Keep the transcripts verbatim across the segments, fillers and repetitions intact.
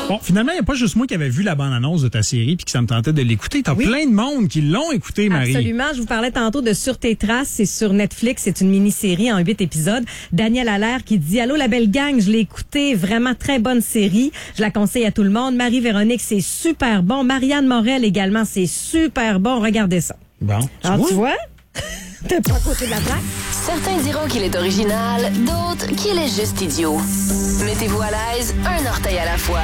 Bon, finalement, il n'y a pas juste moi qui avait vu la bande-annonce de ta série puis que ça me tentait de l'écouter. T'as Oui. plein de monde qui l'ont écouté, Marie. Absolument. Je vous parlais tantôt de Sur tes traces. C'est sur Netflix. C'est une mini-série en huit épisodes. Daniel Allaire qui dit « Allô, la belle gang, je l'ai écouté. Vraiment très bonne série. Je la conseille à tout le monde. Marie-Véronique, c'est super bon. Marianne Morel également, c'est super bon. Regardez ça. » Bon, tu Alors, vois? tu vois? T'es pas à côté de la plaque? Certains diront qu'il est original, d'autres qu'il est juste idiot. Mettez-vous à l'aise, un orteil à la fois.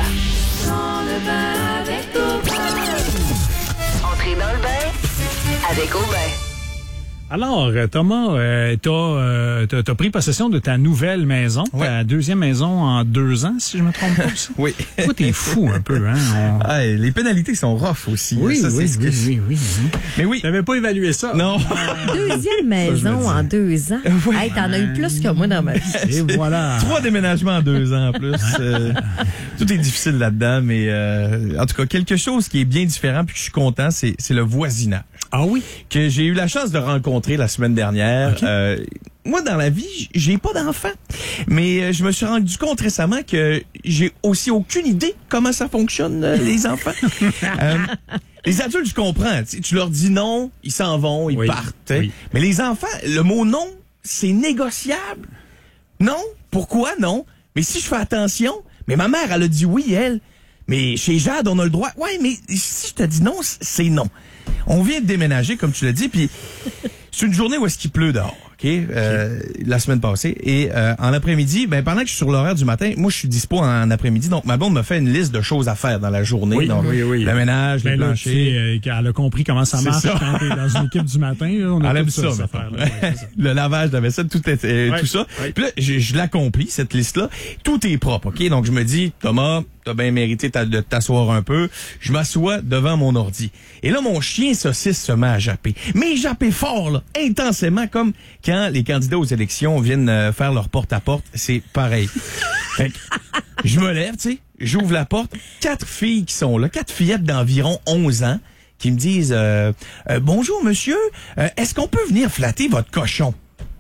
Entrez dans le bain avec Aubin. Alors, euh, Thomas, euh, t'as, euh, t'as, t'as pris possession de ta nouvelle maison, Ouais. ta deuxième maison en deux ans, si je me trompe pas. Ça. Oui. Toi, t'es fou un peu, hein? On- Ah, et les pénalités sont rough aussi. Oui, ça, oui, c'est ce que oui, je- oui, oui, oui. Mais oui. T'avais pas évalué ça? Non. Deuxième maison en deux ans. Oui. Hey, t'en as eu plus que moi dans ma vie. Et voilà. Trois déménagements en deux ans en plus. Euh, tout est difficile là-dedans, mais euh, en tout cas, quelque chose qui est bien différent puis que je suis content, c'est, c'est le voisinage. Ah oui? Que j'ai eu la chance de rencontrer la semaine dernière. Ok. Euh, moi, dans la vie, j'ai pas d'enfant. Mais euh, je me suis rendu compte récemment que j'ai aussi aucune idée comment ça fonctionne, euh, les enfants. Euh, les adultes, je comprends. Tu sais, tu leur dis non, ils s'en vont, ils Oui, partent. hein. oui. Mais les enfants, le mot non, c'est négociable. Non? Pourquoi non? Mais si je fais attention, mais ma mère, elle a dit oui, elle. Mais chez Jade, on a le droit. Ouais, mais si je te dis non, c'est non. On vient de déménager, comme tu l'as dit, puis c'est une journée où est-ce qu'il pleut dehors, ok, euh, la semaine passée. Et euh, en après-midi, ben pendant que je suis sur l'horaire du matin, moi je suis dispo en après-midi, donc ma blonde me fait une liste de choses à faire dans la journée. Oui, donc, oui, oui. le ménage, Ben les là, planchers. tu sais, euh, qu'elle a compris comment ça C'est marche ça. quand t'es dans une équipe du matin. Là, on a Elle aime tout ça, ça, mettons. cette affaire-là. Ouais, c'est ça. Le lavage de la vaisselle, tout, est, euh, Ouais, tout ça. ouais. Puis là, je, je l'accomplis, cette liste-là. Tout est propre, OK? Donc, je me dis, Thomas, t'as bien mérité ta- de t'asseoir un peu. Je m'assois devant mon ordi. Et là, mon chien saucisse se met à japper. Mais japper fort, là, intensément, comme quand les candidats aux élections viennent euh, faire leur porte-à-porte. C'est pareil. Fait que, je me lève, tu sais, j'ouvre la porte. Quatre filles qui sont là, quatre fillettes d'environ onze ans, qui me disent euh, euh, bonjour monsieur, euh, est-ce qu'on peut venir flatter votre cochon?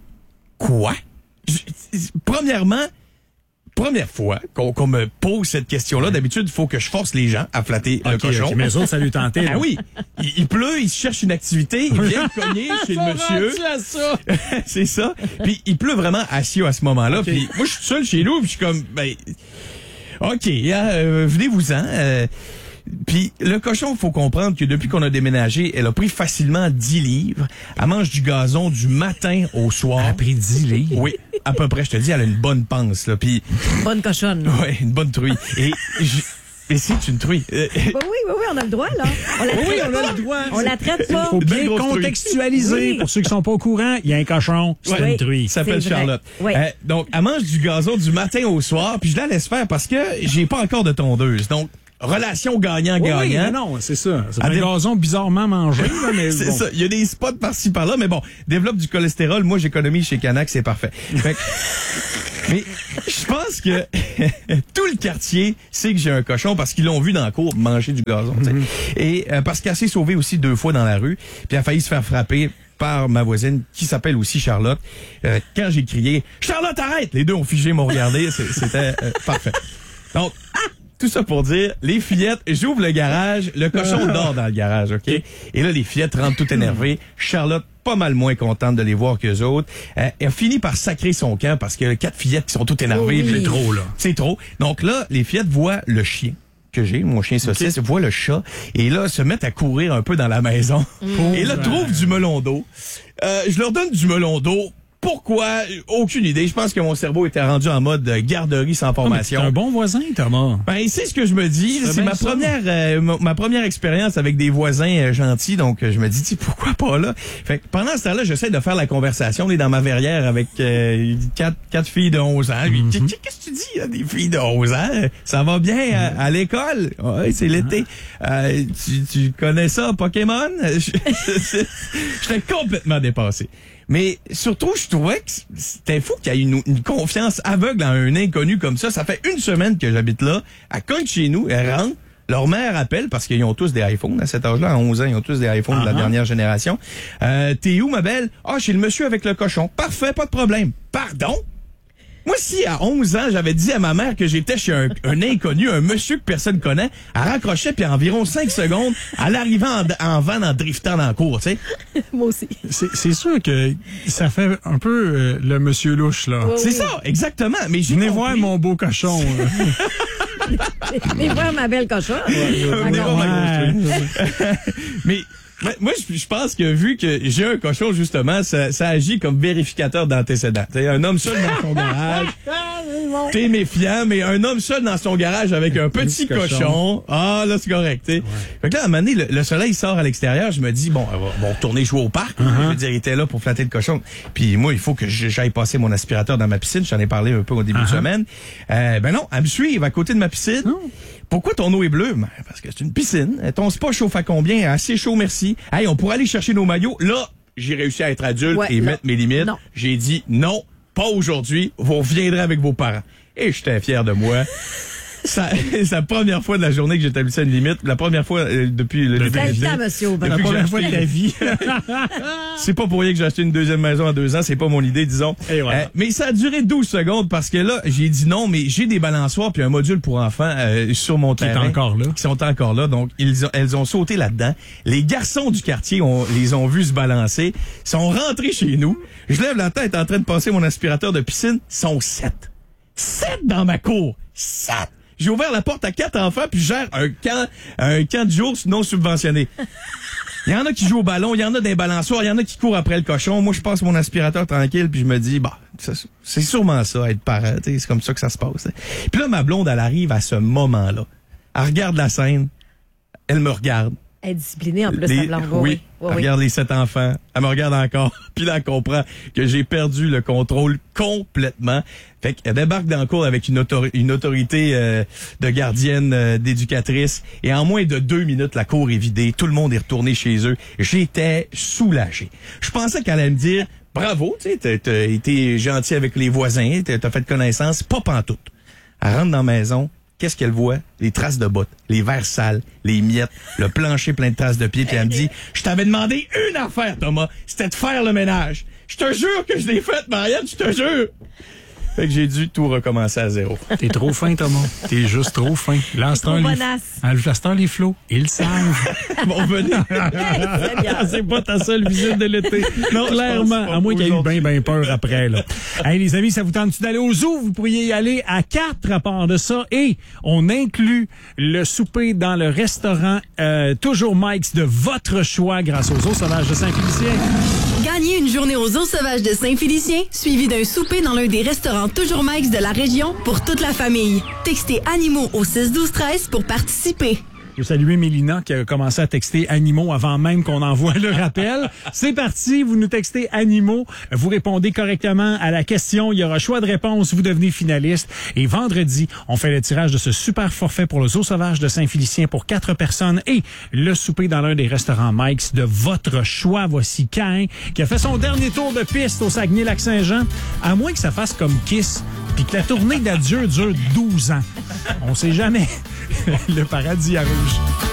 Quoi? Je- premièrement, première fois qu'on qu'on me pose cette question-là. D'habitude, il faut que je force les gens à flatter le Ok, cochon. ok, mais eux autres, ça lui tentait. Ah oui, il, il pleut, il se cherche une activité, il vient cogner chez le monsieur. À ça. C'est ça. Puis il pleut vraiment à Sio à ce moment-là. Ok. Puis moi, je suis seul chez nous, puis je suis comme, ben, OK, hein, euh, venez-vous-en. Euh, puis le cochon, il faut comprendre que depuis qu'on a déménagé, elle a pris facilement dix livres. Elle mange du gazon du matin au soir. Elle a pris dix livres. Oui, à peu près, je te dis, elle a une bonne panse, là. Puis, Bonne cochonne. ouais, une bonne truie. Et, je- et c'est une truie. Euh, Oui, oui, oui, oui, on a le droit, là. On la Oui, traite on a pas. le droit. On la traite Il pas. faut Une bien belle grosse truie. contextualiser. Oui. Pour ceux qui sont pas au courant, il y a un cochon, c'est Ouais. une truie. Il s'appelle C'est vrai. Charlotte. Oui. Euh, donc, elle mange du gazon du matin au soir, puis je la laisse faire parce que j'ai pas encore de tondeuse. Donc, relation Oui, gagnant-gagnant. oui, mais non, c'est ça. C'est Ah, un des- gazon bizarrement mangé, là, mais C'est bon. ça. Il y a des spots par-ci par-là, mais bon, développe du cholestérol. Moi, j'économise chez Canac, c'est parfait. Fait que- mais je pense que tout le quartier sait que j'ai un cochon parce qu'ils l'ont vu dans la cour manger du gazon. tu sais. Et euh, parce qu'elle s'est sauvée aussi deux fois dans la rue, puis elle a failli se faire frapper par ma voisine qui s'appelle aussi Charlotte. Euh, quand j'ai crié « Charlotte, arrête! » Les deux ont figé, m'ont regardé. C'est- C'était euh, parfait. Donc, tout ça pour dire, les fillettes, j'ouvre le garage, le cochon dort dans le garage, OK? Et là, les fillettes rentrent toutes énervées. Charlotte, pas mal moins contente de les voir qu'eux autres. Euh, elle finit par sacrer son camp parce que quatre fillettes qui sont toutes énervées. Oui. puis- C'est trop, là. C'est trop. Donc là, les fillettes voient le chien que j'ai, mon chien saucisse, voient le chat, et là, se mettent à courir un peu dans la maison. Et là, trouvent du melon d'eau. Euh, je leur donne du melon d'eau. Pourquoi? Aucune idée. Je pense que mon cerveau était rendu en mode euh, garderie sans Ah, mais formation. C'est un bon voisin, Thomas. Ben, c'est ce que je me dis. C'est C'est bien ma ça. première, euh, ma, ma première expérience avec des voisins euh, gentils, donc euh, je me dis, tu sais, pourquoi pas là. Fait que pendant ce temps-là, j'essaie de faire la conversation. On est dans ma verrière avec euh, quatre, quatre filles de onze ans. Puis, Mm-hmm. Qu'est-ce que tu dis, là, des filles de onze ans? Ça va bien à, à l'école? Ouais, c'est l'été. Euh, tu, tu connais ça, Pokémon? J'étais complètement dépassé. Mais surtout, je trouvais que c'était fou qu'il y ait une, une confiance aveugle en un inconnu comme ça. Ça fait une semaine que j'habite là. Elle cogne chez nous, elle rentre. Leur mère appelle, parce qu'ils ont tous des iPhones à cet âge-là, à onze ans, ils ont tous des iPhones de la Uh-huh. dernière génération. Euh, T'es où, ma belle? Ah, chez le monsieur avec le cochon. Parfait, pas de problème. Pardon? Moi, si à onze ans, j'avais dit à ma mère que j'étais chez un, un inconnu, un monsieur que personne connaît, elle raccrochait, puis en environ cinq secondes, elle arrivait en, en van en driftant dans la cour, tu sais. Moi aussi. C'est, c'est sûr que ça fait un peu euh, le monsieur louche, là. Oui, C'est oui. ça, exactement. Mais j'ai Venez compris. voir mon beau cochon. là. Venez voir ma belle cochonne. Venez voir ma grosse Ouais. truc. Mais mais moi, je je pense que vu que j'ai un cochon, justement, ça, ça agit comme vérificateur d'antécédents. T'sais, un homme seul dans son garage, t'es méfiant, mais un homme seul dans son garage avec un petit petit cochon. cochon, ah là, c'est correct. T'sais. Fait que là, à un moment donné, le, le soleil sort à l'extérieur, je me dis, bon, on va, on va retourner jouer au parc. Je veux dire, il était là pour flatter le cochon. Puis moi, il faut que j'aille passer mon aspirateur dans ma piscine. J'en ai parlé un peu au début de semaine. Euh, ben non, elle me suit, elle va à côté de ma piscine. Pourquoi ton eau est bleue? Ben, parce que c'est une piscine. Ton spa chauffe à combien? Assez chaud, merci. Hey, on pourrait aller chercher nos maillots. Là, j'ai réussi à être adulte Ouais, et là, mettre mes limites. non. J'ai dit non, pas aujourd'hui. Vous reviendrez avec vos parents. Et j'étais fier de moi. Ça, c'est la première fois de la journée que j'établissais une limite. La première fois euh, depuis le début de Quel l'année. temps, monsieur Aubin? La Depuis que première j'ai fois de acheté- ta vie. C'est pas pour rien que j'ai acheté une deuxième maison à deux ans, c'est pas mon idée, disons. Et voilà. Euh, mais ça a duré douze secondes parce que là, j'ai dit non, mais j'ai des balançoires puis un module pour enfants euh, sur mon Qui est terrain. encore là. Qui sont encore là. Donc, ils ont, elles ont sauté là-dedans. Les garçons du quartier ont, les ont vus se balancer. Ils sont rentrés chez nous. Je lève la tête en train de passer mon aspirateur de piscine. Ils sont sept. Sept dans ma cour. Sept! J'ai ouvert la porte à quatre enfants puis je gère un camp, un camp de jour non subventionné. Il y en a qui jouent au ballon, il y en a des balançoires, il y en a qui courent après le cochon. Moi, je passe mon aspirateur tranquille puis je me dis, bah, ça, c'est sûrement ça, être parent. t'sais, C'est comme ça que ça se passe. t'sais. Puis là, ma blonde, elle arrive à ce moment-là. Elle regarde la scène. Elle me regarde. Elle est disciplinée en plus, Les- la blanche. oui, Oui, elle oui, oui. regarde les sept enfants. Elle me regarde encore. Puis là, elle comprend que j'ai perdu le contrôle complètement. Fait qu'elle débarque dans le cours avec une, autori- une autorité euh, de gardienne, euh, d'éducatrice. Et en moins de deux minutes, la cour est vidée. Tout le monde est retourné chez eux. J'étais soulagé. Je pensais qu'elle allait me dire, bravo, tu sais, t'as, t'as été gentil avec les voisins, t'as, t'as fait connaissance. Pas pantoute. Elle rentre dans la maison. Qu'est-ce qu'elle voit? Les traces de bottes, les verres sales, les miettes, le plancher plein de traces de pieds. Puis elle me dit, je t'avais demandé une affaire, Thomas. C'était de faire le ménage. Je te jure que je l'ai faite, Marianne, je te jure. Fait que j'ai dû tout recommencer à zéro. T'es trop fin, Thomas. T'es juste trop fin. L'instant, trop les, bonasse. l'instant, les flots, ils le savent. Bon, venez. C'est pas ta seule visite de l'été. Non, je Clairement, pense pas à moins qu'il y ait eu aujourd'hui. bien, bien peur après, là. Hey, les amis, ça vous tente-tu d'aller au zoo? Vous pourriez y aller à quatre à part de ça. Et on inclut le souper dans le restaurant euh, Toujours Mike's de votre choix grâce aux Zoo Sauvages de Saint-Félicien. Gagnez une journée aux Eaux Sauvages de Saint-Félicien, suivi d'un souper dans l'un des restaurants Toujours Mike's de la région pour toute la famille. Textez Animaux au six douze treize pour participer. Je veux saluer Mélina qui a commencé à texter animaux avant même qu'on envoie le rappel. C'est parti, vous nous textez animaux, vous répondez correctement à la question, il y aura choix de réponse, vous devenez finaliste. Et vendredi, on fait le tirage de ce super forfait pour le Zoo Sauvage de Saint-Félicien pour quatre personnes et le souper dans l'un des restaurants Mike's de votre choix. Voici Cain qui a fait son dernier tour de piste au Saguenay-Lac-Saint-Jean, à moins que ça fasse comme Kiss puis que la tournée d'adieu dure douze ans. On sait jamais. Le paradis à rouge.